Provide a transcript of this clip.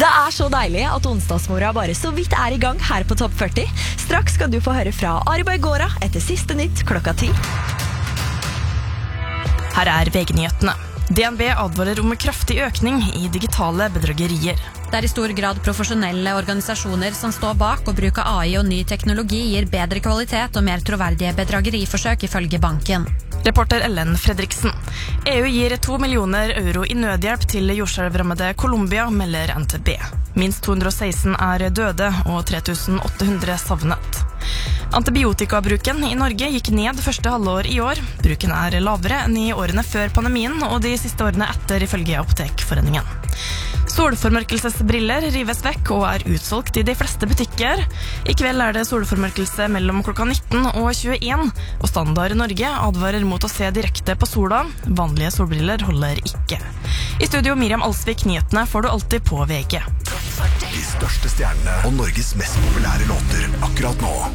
Det så deilig at onsdagsmorgen bare så vidt I gang her på Topp 40. Straks skal du få høre fra Aribay Gårda etter siste nytt klokka 10. Her VG-nyhetene. DNB advarer om kraftig økning I digitale bedragerier. Det I stor grad profesjonelle organisasjoner som står bak, og bruk av AI og ny teknologi gir bedre kvalitet og mer troverdige bedrageriforsøk ifølge banken. Reporter Ellen Fredriksen. EU gir 2 millioner euro I nødhjelp til jordskjelvrammede Colombia, melder NTB. Minst 216 døde og 3800 savnet. Antibiotikabruken I Norge gikk ned første halvår I år. Bruken lavere enn I årene før pandemien og de siste årene etter ifølge Apotekforeningen. Solformørkelsesbriller rives vekk og utsolgt I de fleste butikker. I kveld det solformørkelse mellom klokka 19 og 21, og Standard Norge advarer mot å se direkte på sola. Vanlige solbriller holder ikke. I studio Miriam Alsvik, nyhetene får du alltid på VG. De største stjernene og Norges mest populære låter akkurat nå.